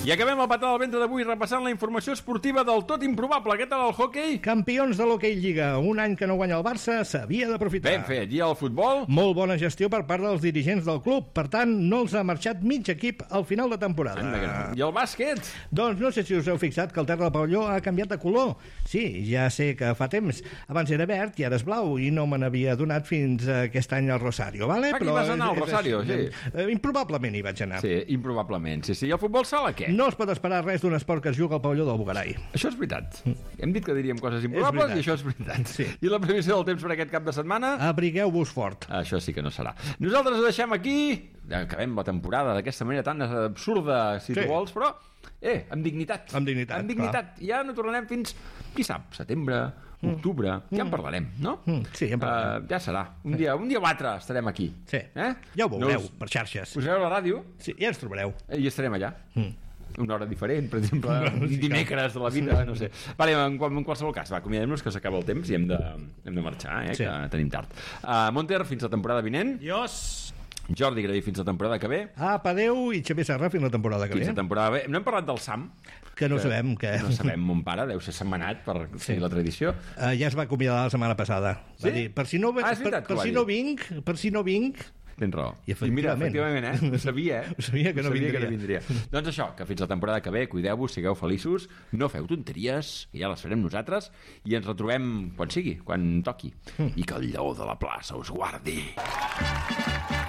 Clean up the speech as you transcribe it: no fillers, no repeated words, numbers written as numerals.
I acabem el Patada al Ventre d'avui repassant la informació esportiva del tot improbable. Què tal el hoquei? Campions de l'hoquei Lliga. Un any que no guanya el Barça s'havia d'aprofitar. Ben fet. I el futbol? Molt bona gestió per part dels dirigents del club. Per tant, no els ha marxat mig equip al final de temporada. I el bàsquet? Doncs no sé si us heu fixat que el terra del pavelló ha canviat de color. Sí, ja sé que fa temps. Abans era verd i ara és blau i no me n'havia donat fins aquest any al Rosario, vale? Aquí vas anar al Rosario, sí. Improbablement hi vaig anar. Sí, improbablement. Sí. I el futbol sala què? No es pot esperar res d'un esport que es juga al pavelló del Bugarai. Això és veritat. Hem dit que diríem coses improbables i això és veritat. Sí. I la previsió del temps per aquest cap de setmana? Abrigueu-vos fort. Això sí que no serà. Nosaltres ho deixem aquí. Acabem la temporada d'aquesta manera tan absurda, si tu vols, però amb dignitat. Amb dignitat, Amb dignitat. I ja no tornarem fins, qui sap, setembre, octubre. Ja en parlarem, no? Sí, en parlarem. Ja serà. Un dia o altre estarem aquí. Sí. Ja ho veureu, per xarxes. Posareu la ràdio? Sí, ja ens trobareu. I estarem allà. Una hora diferent, per exemple, dimecres de la vida, no sé. Vale, en qualsevol cas, acomiadem-nos que s'acaba el temps i hem de marxar, que tenim tard. Monter, fins la temporada vinent. Adiós. Jordi Graí, fins la temporada que ve. Apa, adeu, i Xavier Serra fins la temporada que ve. Fins la temporada que ve. No hem parlat del Sam. Que no sabem. No sabem, mon pare deu ser setmanat per seguir la tradició. Ja es va acomiadar la setmana passada. Sí? Va dir, per si no vinc... Tens raó. I efectivament, ho sabia, Ho sabia que no vindria. Doncs això, que fins la temporada que ve, cuideu-vos, sigueu feliços, no feu tonteries, que ja les farem nosaltres, i ens retrobem quan sigui, quan toqui. I que el lleó de la plaça us guardi.